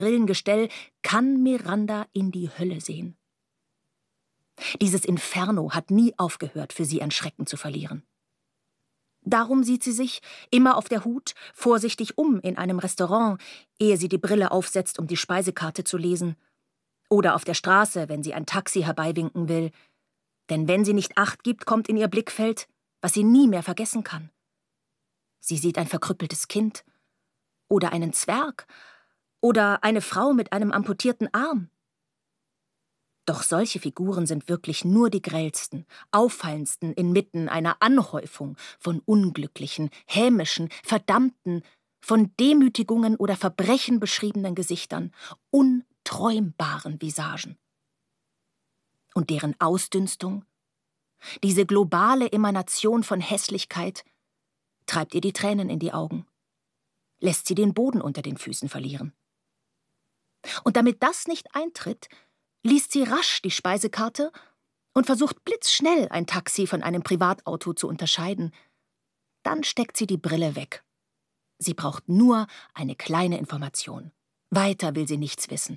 Brillengestell kann Miranda in die Hölle sehen. Dieses Inferno hat nie aufgehört, für sie an Schrecken zu verlieren. Darum sieht sie sich, immer auf der Hut, vorsichtig in einem Restaurant, ehe sie die Brille aufsetzt, um die Speisekarte zu lesen. Oder auf der Straße, wenn sie ein Taxi herbeiwinken will. Denn wenn sie nicht Acht gibt, kommt in ihr Blickfeld, was sie nie mehr vergessen kann. Sie sieht ein verkrüppeltes Kind. Oder einen Zwerg. Oder eine Frau mit einem amputierten Arm. Doch solche Figuren sind wirklich nur die grellsten, auffallendsten inmitten einer Anhäufung von unglücklichen, hämischen, verdammten, von Demütigungen oder Verbrechen beschriebenen Gesichtern, unträumbaren Visagen. Und deren Ausdünstung, diese globale Emanation von Hässlichkeit, treibt ihr die Tränen in die Augen, lässt sie den Boden unter den Füßen verlieren. Und damit das nicht eintritt, liest sie rasch die Speisekarte und versucht blitzschnell ein Taxi von einem Privatauto zu unterscheiden. Dann steckt sie die Brille weg. Sie braucht nur eine kleine Information. Weiter will sie nichts wissen.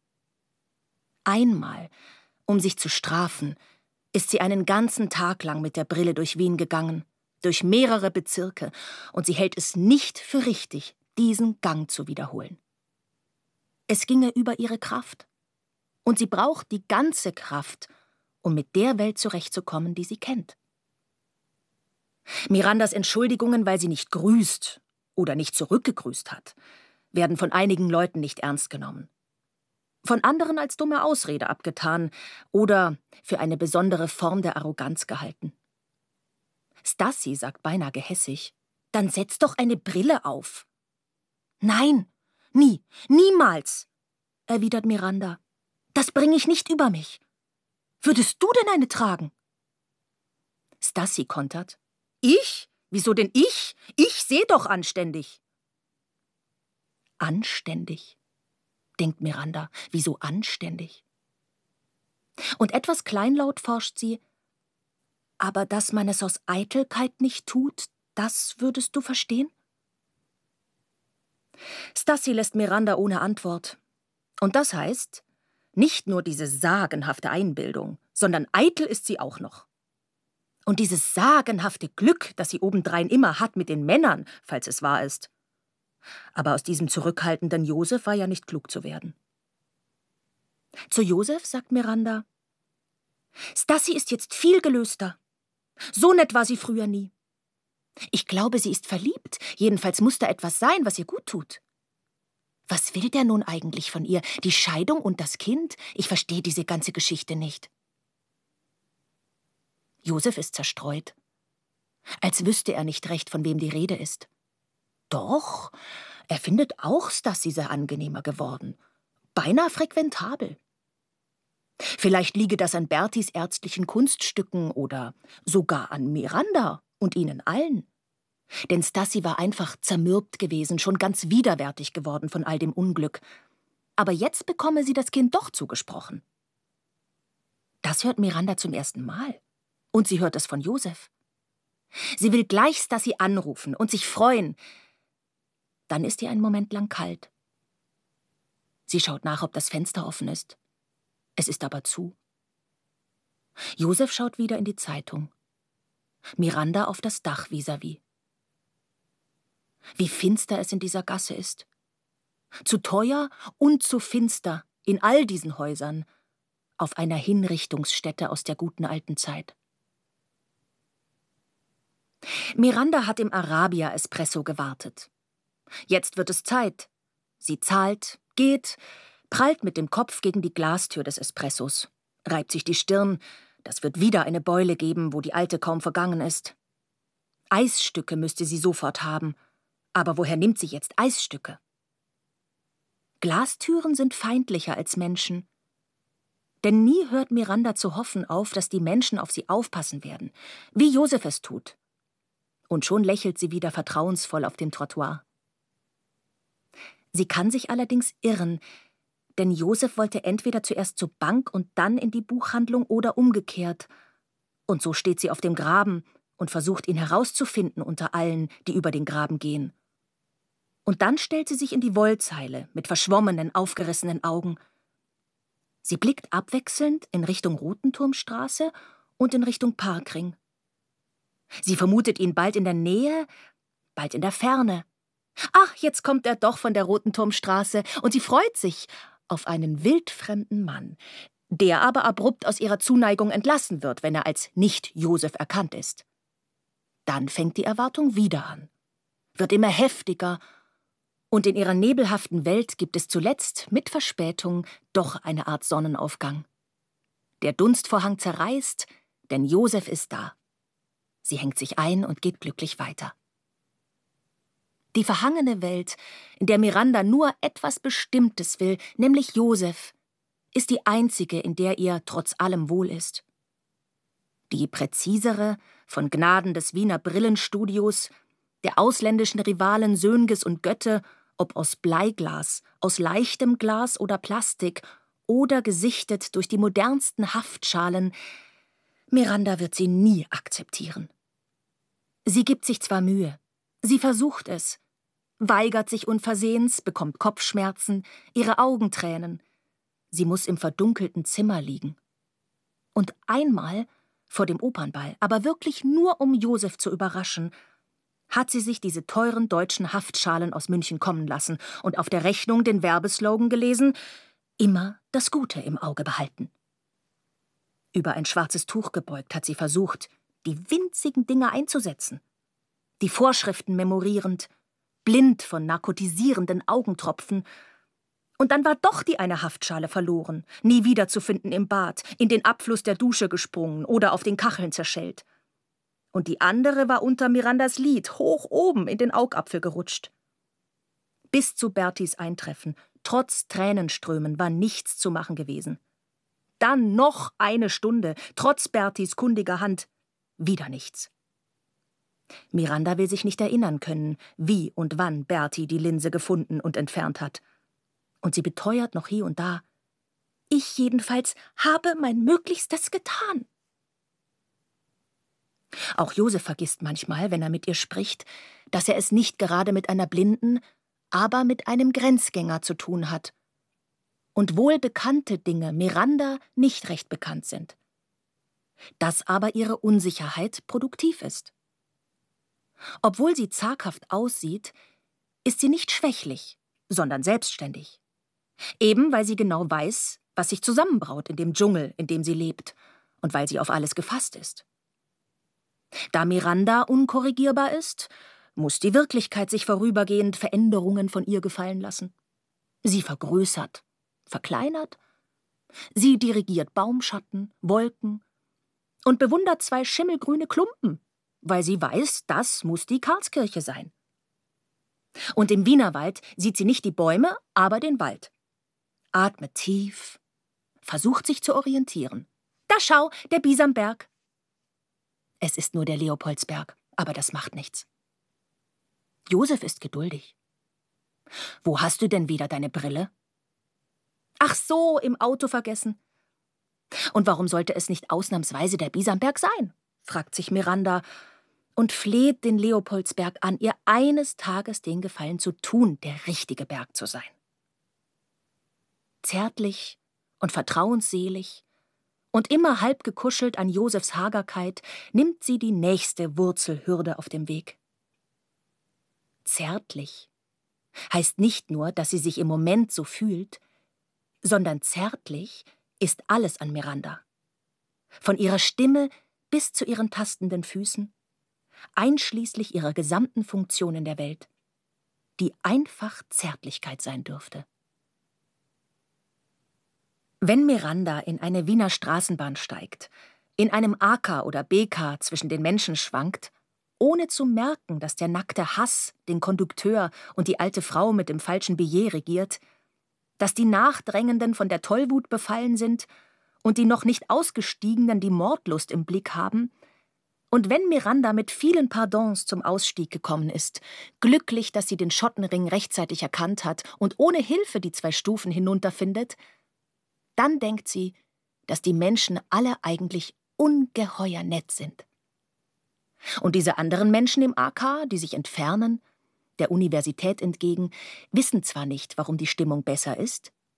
Einmal, um sich zu strafen, ist sie einen ganzen Tag lang mit der Brille durch Wien gegangen, durch mehrere Bezirke, und sie hält es nicht für richtig, diesen Gang zu wiederholen. Es ginge über ihre Kraft. Und sie braucht die ganze Kraft, um mit der Welt zurechtzukommen, die sie kennt. Mirandas Entschuldigungen, weil sie nicht grüßt oder nicht zurückgegrüßt hat, werden von einigen Leuten nicht ernst genommen. Von anderen als dumme Ausrede abgetan oder für eine besondere Form der Arroganz gehalten. Stassi sagt beinahe gehässig: »Dann setz doch eine Brille auf.« »Nein, nie, niemals«, erwidert Miranda. »Das bringe ich nicht über mich. Würdest du denn eine tragen?« Stassi kontert: »Ich? Wieso denn ich? Ich sehe doch anständig.« »Anständig?«, denkt Miranda. »Wieso anständig?« Und etwas kleinlaut forscht sie: »Aber dass man es aus Eitelkeit nicht tut, das würdest du verstehen?« Stassi lässt Miranda ohne Antwort. Und das heißt, nicht nur diese sagenhafte Einbildung, sondern eitel ist sie auch noch. Und dieses sagenhafte Glück, das sie obendrein immer hat mit den Männern, falls es wahr ist. Aber aus diesem zurückhaltenden Josef war ja nicht klug zu werden. Zu Josef sagt Miranda: »Stassi ist jetzt viel gelöster. So nett war sie früher nie. Ich glaube, sie ist verliebt. Jedenfalls muss da etwas sein, was ihr gut tut. Was will der nun eigentlich von ihr? Die Scheidung und das Kind? Ich verstehe diese ganze Geschichte nicht.« Josef ist zerstreut. Als wüsste er nicht recht, von wem die Rede ist. Doch, er findet auch Stassi sehr angenehmer geworden. Beinahe frequentabel. Vielleicht liege das an Bertis ärztlichen Kunststücken oder sogar an Miranda und ihnen allen. Denn Stassi war einfach zermürbt gewesen, schon ganz widerwärtig geworden von all dem Unglück. Aber jetzt bekomme sie das Kind doch zugesprochen. Das hört Miranda zum ersten Mal. Und sie hört es von Josef. Sie will gleich Stassi anrufen und sich freuen. Dann ist ihr einen Moment lang kalt. Sie schaut nach, ob das Fenster offen ist. Es ist aber zu. Josef schaut wieder in die Zeitung. Miranda auf das Dach vis-à-vis. Wie finster es in dieser Gasse ist. Zu teuer und zu finster in all diesen Häusern, auf einer Hinrichtungsstätte aus der guten alten Zeit. Miranda hat im Arabia-Espresso gewartet. Jetzt wird es Zeit. Sie zahlt, geht, prallt mit dem Kopf gegen die Glastür des Espressos, reibt sich die Stirn. Das wird wieder eine Beule geben, wo die alte kaum vergangen ist. Eisstücke müsste sie sofort haben. Aber woher nimmt sie jetzt Eisstücke? Glastüren sind feindlicher als Menschen. Denn nie hört Miranda zu hoffen auf, dass die Menschen auf sie aufpassen werden, wie Josef es tut. Und schon lächelt sie wieder vertrauensvoll auf dem Trottoir. Sie kann sich allerdings irren, denn Josef wollte entweder zuerst zur Bank und dann in die Buchhandlung oder umgekehrt. Und so steht sie auf dem Graben und versucht, ihn herauszufinden unter allen, die über den Graben gehen. Und dann stellt sie sich in die Wollzeile mit verschwommenen, aufgerissenen Augen. Sie blickt abwechselnd in Richtung Rotenturmstraße und in Richtung Parkring. Sie vermutet ihn bald in der Nähe, bald in der Ferne. Ach, jetzt kommt er doch von der Rotenturmstraße, und sie freut sich auf einen wildfremden Mann, der aber abrupt aus ihrer Zuneigung entlassen wird, wenn er als Nicht-Josef erkannt ist. Dann fängt die Erwartung wieder an, wird immer heftiger, und in ihrer nebelhaften Welt gibt es zuletzt mit Verspätung doch eine Art Sonnenaufgang. Der Dunstvorhang zerreißt, denn Josef ist da. Sie hängt sich ein und geht glücklich weiter. Die verhangene Welt, in der Miranda nur etwas Bestimmtes will, nämlich Josef, ist die einzige, in der ihr trotz allem wohl ist. Die präzisere, von Gnaden des Wiener Brillenstudios, der ausländischen Rivalen Söhnges und Götte, ob aus Bleiglas, aus leichtem Glas oder Plastik oder gesichtet durch die modernsten Haftschalen, Miranda wird sie nie akzeptieren. Sie gibt sich zwar Mühe, sie versucht es, weigert sich unversehens, bekommt Kopfschmerzen, ihre Augen tränen. Sie muss im verdunkelten Zimmer liegen. Und einmal, vor dem Opernball, aber wirklich nur um Josef zu überraschen, hat sie sich diese teuren deutschen Haftschalen aus München kommen lassen und auf der Rechnung den Werbeslogan gelesen: immer das Gute im Auge behalten. Über ein schwarzes Tuch gebeugt hat sie versucht, die winzigen Dinge einzusetzen. Die Vorschriften memorierend, blind von narkotisierenden Augentropfen. Und dann war doch die eine Haftschale verloren, nie wiederzufinden im Bad, in den Abfluss der Dusche gesprungen oder auf den Kacheln zerschellt. Und die andere war unter Mirandas Lid, hoch oben in den Augapfel gerutscht. Bis zu Bertis Eintreffen, trotz Tränenströmen, war nichts zu machen gewesen. Dann noch eine Stunde, trotz Bertis kundiger Hand, wieder nichts. Miranda will sich nicht erinnern können, wie und wann Berti die Linse gefunden und entfernt hat. Und sie beteuert noch hier und da: Ich jedenfalls habe mein Möglichstes getan. Auch Josef vergisst manchmal, wenn er mit ihr spricht, dass er es nicht gerade mit einer Blinden, aber mit einem Grenzgänger zu tun hat. Und wohl bekannte Dinge Miranda nicht recht bekannt sind. Dass aber ihre Unsicherheit produktiv ist. Obwohl sie zaghaft aussieht, ist sie nicht schwächlich, sondern selbstständig. Eben weil sie genau weiß, was sich zusammenbraut in dem Dschungel, in dem sie lebt, und weil sie auf alles gefasst ist. Da Miranda unkorrigierbar ist, muss die Wirklichkeit sich vorübergehend Veränderungen von ihr gefallen lassen. Sie vergrößert, verkleinert, sie dirigiert Baumschatten, Wolken und bewundert zwei schimmelgrüne Klumpen, weil sie weiß, das muss die Karlskirche sein. Und im Wienerwald sieht sie nicht die Bäume, aber den Wald. Atmet tief, versucht sich zu orientieren. Da schau, der Bisamberg. Es ist nur der Leopoldsberg, aber das macht nichts. Josef ist geduldig. Wo hast du denn wieder deine Brille? Ach so, im Auto vergessen. Und warum sollte es nicht ausnahmsweise der Bisamberg sein? Fragt sich Miranda und fleht den Leopoldsberg an, ihr eines Tages den Gefallen zu tun, der richtige Berg zu sein. Zärtlich und vertrauensselig und immer halb gekuschelt an Josefs Hagerkeit nimmt sie die nächste Wurzelhürde auf dem Weg. Zärtlich heißt nicht nur, dass sie sich im Moment so fühlt, sondern zärtlich ist alles an Miranda. Von ihrer Stimme bis zu ihren tastenden Füßen, einschließlich ihrer gesamten Funktion in der Welt, die einfach Zärtlichkeit sein dürfte. Wenn Miranda in eine Wiener Straßenbahn steigt, in einem AK oder BK zwischen den Menschen schwankt, ohne zu merken, dass der nackte Hass den Kondukteur und die alte Frau mit dem falschen Billet regiert, dass die Nachdrängenden von der Tollwut befallen sind und die noch nicht Ausgestiegenen die Mordlust im Blick haben, und wenn Miranda mit vielen Pardons zum Ausstieg gekommen ist, glücklich, dass sie den Schottenring rechtzeitig erkannt hat und ohne Hilfe die 2 Stufen hinunterfindet, dann denkt sie, dass die Menschen alle eigentlich ungeheuer nett sind. Und diese anderen Menschen im AK, die sich entfernen, der Universität entgegen, wissen zwar nicht, warum die Stimmung besser ist,